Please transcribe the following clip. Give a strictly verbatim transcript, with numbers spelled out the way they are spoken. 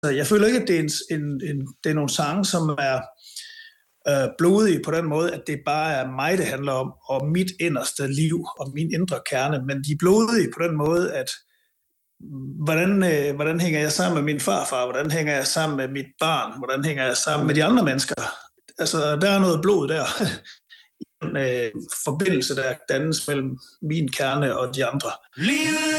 jeg føler ikke, at det er, en, en, en, det er nogle sange, som er øh, blodige på den måde, at det bare er mig, det handler om, og mit inderste liv og min indre kerne, men de er blodige på den måde, at hvordan, øh, hvordan hænger jeg sammen med min farfar, hvordan hænger jeg sammen med mit barn, hvordan hænger jeg sammen med de andre mennesker. Altså, der er noget blod der. En øh, forbindelse, der dannes mellem min kerne og de andre. Livet